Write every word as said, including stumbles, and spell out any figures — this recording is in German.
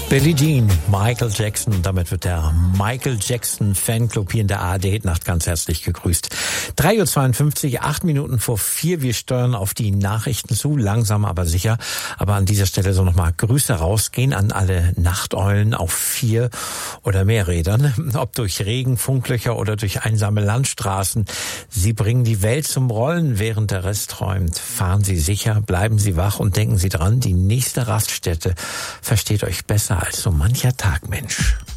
Billie Jean, Michael Jackson. Und damit wird der Michael Jackson Fanclub hier in der A R D-Nacht ganz herzlich gegrüßt. drei Uhr zweiundfünfzig, acht Minuten vor vier. Wir steuern auf die Nachrichten zu, langsam aber sicher. Aber an dieser Stelle so nochmal Grüße rausgehen an alle Nachteulen auf vier oder mehr Rädern. Ob durch Regen, Funklöcher oder durch einsame Landstraßen. Sie bringen die Welt zum Rollen, während der Rest träumt. Fahren Sie sicher, bleiben Sie wach und denken Sie dran, die nächste Raststätte versteht euch besser als so mancher Tag, Mensch.